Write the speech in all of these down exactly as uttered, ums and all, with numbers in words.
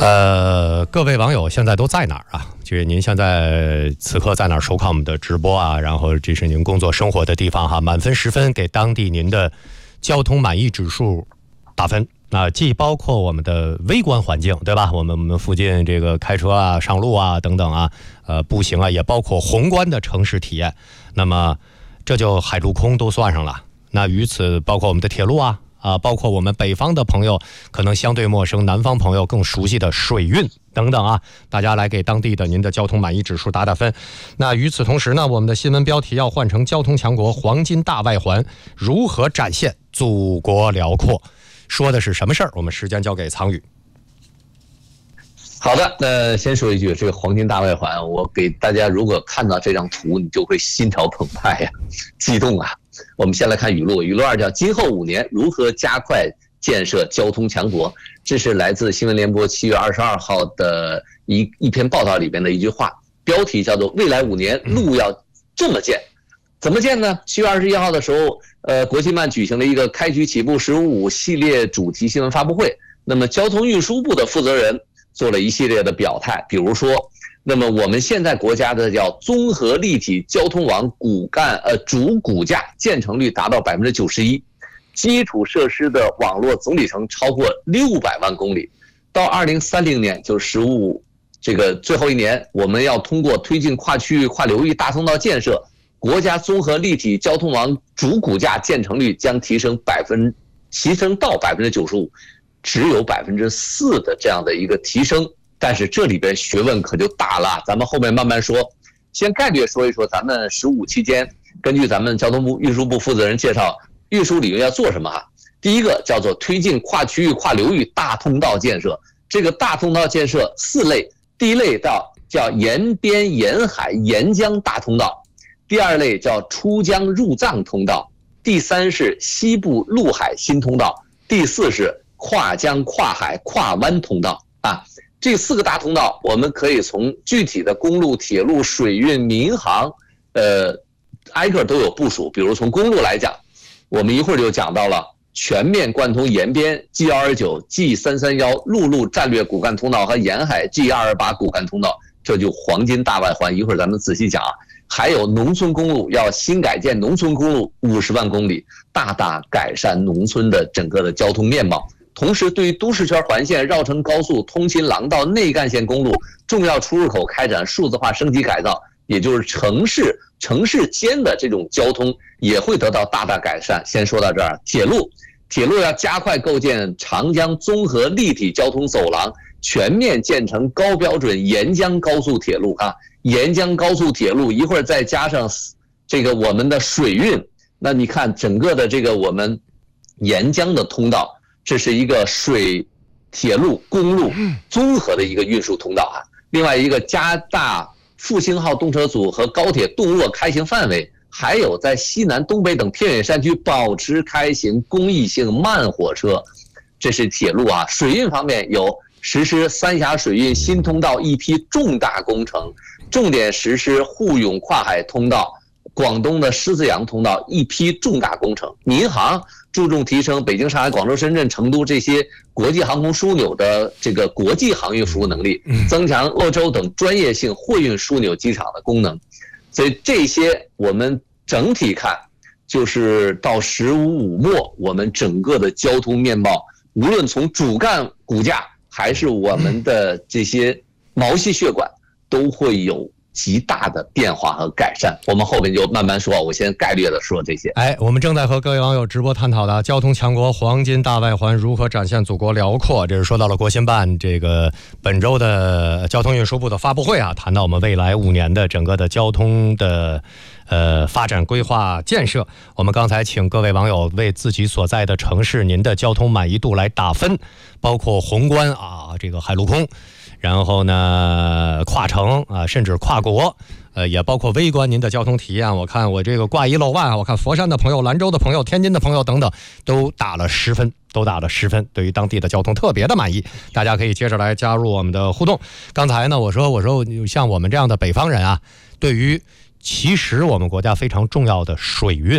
呃，各位网友现在都在哪儿啊？就是您现在此刻在哪儿收看我们的直播啊？然后这是您工作生活的地方哈，满分十分给当地您的交通满意指数打分。那既包括我们的微观环境，对吧？我们我们附近这个开车啊、上路啊等等啊，呃，步行啊，也包括宏观的城市体验。那么这就海陆空都算上了。那与此包括我们的铁路啊。啊，包括我们北方的朋友可能相对陌生，南方朋友更熟悉的水运等等啊，大家来给当地的您的交通满意指数打打分。那与此同时呢，我们的新闻标题要换成交通强国黄金大外环如何展现祖国辽阔，说的是什么事儿？我们时间交给苍宇。 好的，那先说一句，这个黄金大外环，我给大家如果看到这张图，你就会心潮澎湃呀、啊，激动啊。我们先来看语录，语录二叫今后五年如何加快建设交通强国，这是来自新闻联播七月二十二号的一一篇报道里边的一句话，标题叫做未来五年路要这么建。怎么建呢？七月二十一号的时候，呃，国新办举行了一个开局起步十五系列主题新闻发布会，那么交通运输部的负责人做了一系列的表态，比如说那么我们现在国家的叫综合立体交通网骨干呃主骨架建成率达到百分之九十一，基础设施的网络总里程超过六百万公里。到二零三零年，就是十五这个最后一年，我们要通过推进跨区域、跨流域大通道建设，国家综合立体交通网主骨架建成率将提升百分提升到百分之九十五，只有百分之四的这样的一个提升。但是这里边学问可就大了，咱们后面慢慢说。先概略说一说，咱们十五期间，根据咱们交通部运输部负责人介绍，运输领域要做什么啊？第一个叫做推进跨区域、跨流域大通道建设。这个大通道建设四类，第一类叫叫沿边沿海沿江大通道，第二类叫出江入藏通道，第三是西部陆海新通道，第四是跨江跨海跨湾通道啊。这四个大通道，我们可以从具体的公路、铁路、水运、民航，呃，挨个都有部署。比如从公路来讲，我们一会儿就讲到了全面贯通沿边 G 二十九、G 三三一陆路战略骨干通道和沿海 G 二二八骨干通道，这就黄金大外环。一会儿咱们仔细讲啊。还有农村公路，要新改建农村公路五十万公里，大大改善农村的整个的交通面貌。同时，对于都市圈环线、绕城高速、通勤廊道、内干线公路重要出入口开展数字化升级改造，也就是城市城市间的这种交通也会得到大大改善。先说到这儿，铁路铁路要加快构建长江综合立体交通走廊，全面建成高标准沿江高速铁路啊，沿江高速铁路一会儿再加上这个我们的水运，那你看整个的这个我们沿江的通道。这是一个水、铁路、公路综合的一个运输通道啊。另外一个加大复兴号动车组和高铁动卧开行范围，还有在西南、东北等偏远山区保持开行公益性慢火车。这是铁路啊。水运方面有实施三峡水运新通道一批重大工程，重点实施沪甬跨海通道、广东的狮子洋通道一批重大工程。民航注重提升北京、上海、广州、深圳、成都这些国际航空枢纽的这个国际航运服务能力，增强鄂州等专业性货运枢纽机场的功能。所以这些我们整体看，就是到十五五末，我们整个的交通面貌，无论从主干骨架还是我们的这些毛细血管，都会有极大的变化和改善。我们后面就慢慢说，我先概略的说这些。 哎，我们正在和各位网友直播探讨的交通强国黄金大外环如何展现祖国辽阔，这是说到了国新办这个本周的交通运输部的发布会啊，谈到我们未来五年的整个的交通的呃发展规划建设。我们刚才请各位网友为自己所在的城市您的交通满意度来打分，包括宏观啊，这个海陆空，然后呢跨城啊，甚至跨国，呃，也包括微观您的交通体验。我看我这个挂一漏万，我看佛山的朋友、兰州的朋友、天津的朋友等等，都打了十分，都打了十分，对于当地的交通特别的满意。大家可以接着来加入我们的互动。刚才呢，我说我说像我们这样的北方人啊，对于其实我们国家非常重要的水运，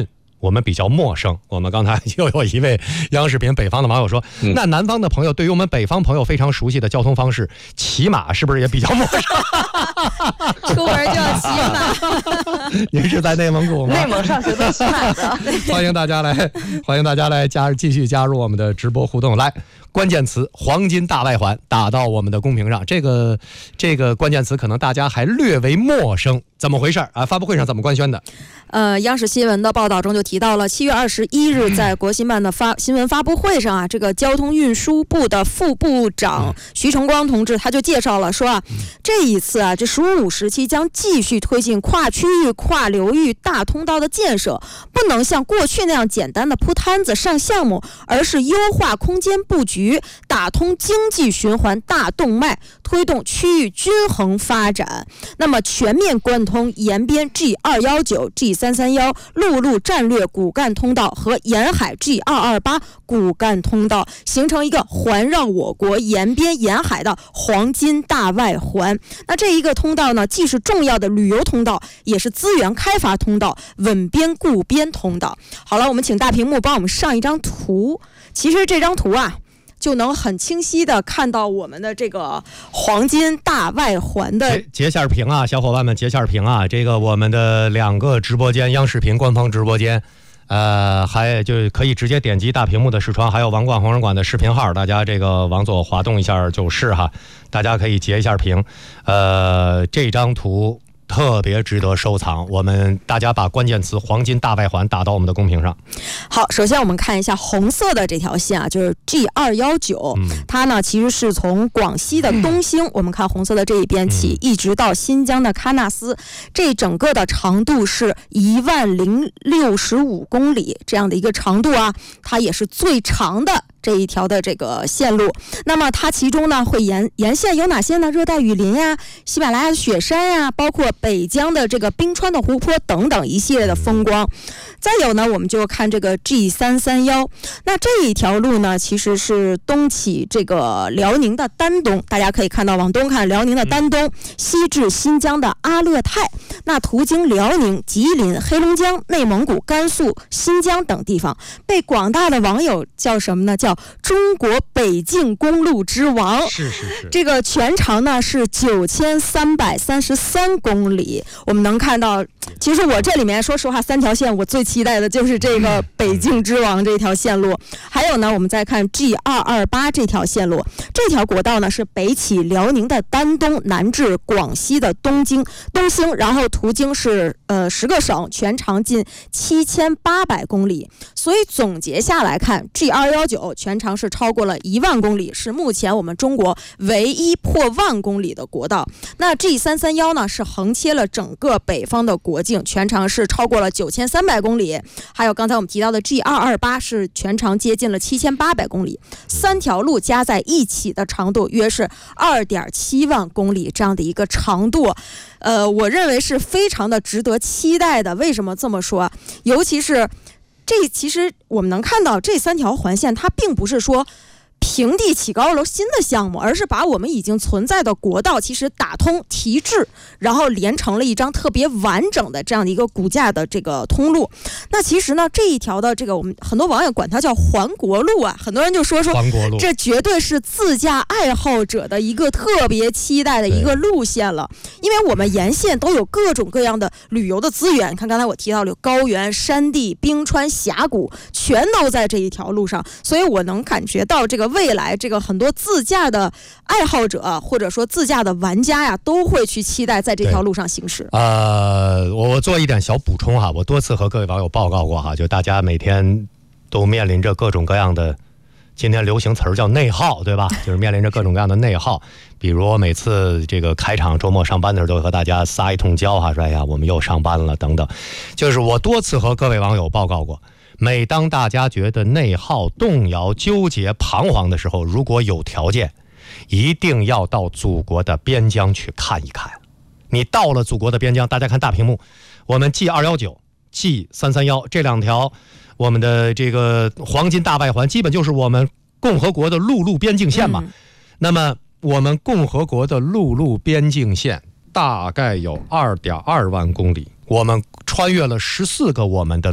我们比较陌生。我们刚才又有一位央视频北方的网友说， 嗯、 那南方的朋友对于我们北方朋友非常熟悉的交通方式，骑马是不是也比较陌生？ 出门就要骑马。 您是在内蒙古吗？ 内蒙上学都骑马的。 欢迎大家来，欢迎大家来加继续加入我们的直播互动。来，关键词黄金大外环打到我们的公屏上，这个这个关键词可能大家还略为陌生，怎么回事啊？发布会上怎么官宣的？ 呃，央视新闻的报道中就提到了，七月二十一日在国新办的发新闻发布会上啊，这个交通运输部的副部长徐成光同志他就介绍了说啊，这一次啊，这“十五五”时期将继续推进跨区域、跨流域大通道的建设，不能像过去那样简单的铺摊子上项目，而是优化空间布局，打通经济循环大动脉，推动区域均衡发展。那么全面贯通延边 G 二一九、G 三三一陆路战略骨干通道和沿海 G 二二八骨干通道，形成一个环绕我国沿边沿海的黄金大外环。那这一个通道呢，既是重要的旅游通道，也是资源开发通道，稳边固边通道。好了，我们请大屏幕帮我们上一张图。其实这张图啊，就能很清晰的看到我们的这个黄金大外环的截下屏啊，小伙伴们截下屏啊！这个我们的两个直播间，央视频官方直播间，呃，还就可以直接点击大屏幕的视窗，还有王冠红人馆的视频号，大家这个往左滑动一下就是哈，大家可以截一下屏。呃，这张图特别值得收藏，我们大家把关键词黄金大外环打到我们的公屏上。 好，首先我们看一下红色的这条线啊，就是 G 二一九、嗯、它呢其实是从广西的东兴、嗯、我们看红色的这一边起、嗯、一直到新疆的喀纳斯，这整个的长度是一万零六十五公里这样的一个长度啊，它也是最长的这一条的这个线路。那么它其中呢会沿沿线有哪些呢？热带雨林呀、喜马拉雅雪山呀，包括北疆的这个冰川的湖泊等等一系列的风光。再有呢，我们就看这个 G 三三一，那这一条路呢其实是东起这个辽宁的丹东，大家可以看到往东看辽宁的丹东，西至新疆的阿勒泰，那途经辽宁、吉林、黑龙江、内蒙古、甘肃、新疆等地方，被广大的网友叫什么呢？叫中国北境公路之王。 是是是。 这个全长呢是九千三百三十三公里。我们能看到，其实我这里面说实话，三条线我最期待的就是这个北境之王这条线路。还有呢，我们再看 G 二二八这条线路，这条国道呢是北起辽宁的丹东，南至广西的东京东兴，然后途经是呃十个省，全长近七千八百公里。所以总结下来看 ，G 二一九全长是超过了一万公里，是目前我们中国唯一破万公里的国道。那 G 三三一呢是横切了整个北方的国境，全长是超过了九千三百公里。还有刚才我们提到的 G 二二八是全长接近了七千八百公里，三条路加在一起的长度约是二点七万公里，这样的一个长度，呃，我认为是非常的值得期待的。为什么这么说？尤其是这其实我们能看到这三条环线，它并不是说平地起高楼新的项目，而是把我们已经存在的国道其实打通提质，然后连成了一张特别完整的这样的一个骨架的这个通路。那其实呢，这一条的这个我们很多网友管它叫环国路啊，很多人就说说这绝对是自驾爱好者的一个特别期待的一个路线了。因为我们沿线都有各种各样的旅游的资源，看刚才我提到了有高原、山地、冰川、峡谷，全都在这一条路上，所以我能感觉到这个未来这个很多自驾的爱好者或者说自驾的玩家呀，都会去期待在这条路上行驶。 呃，我做一点小补充哈，我多次和各位网友报告过哈，就大家每天都面临着各种各样的，今天流行词儿叫内耗，对吧？就是面临着各种各样的内耗。比如我每次这个开场周末上班的时候，都会和大家撒一通娇哈，说哎呀我们又上班了等等。就是我多次和各位网友报告过，每当大家觉得内耗、动摇、纠结、彷徨的时候，如果有条件，一定要到祖国的边疆去看一看。你到了祖国的边疆，大家看大屏幕，我们 G 二一九、G 三三一这两条我们的这个黄金大外环，基本就是我们共和国的陆路边境线嘛。嗯、那么我们共和国的陆路边境线大概有 二点二万公里，我们穿越了十四个我们的